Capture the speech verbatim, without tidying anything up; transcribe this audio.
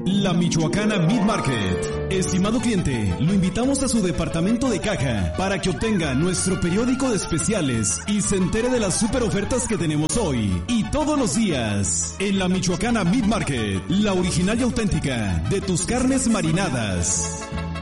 La Michoacana Meat Market. Estimado cliente, lo invitamos a su departamento de caja para que obtenga nuestro periódico de especiales y se entere de las super ofertas que tenemos hoy y todos los días. En la Michoacana Meat Market, la original y auténtica de tus carnes marinadas.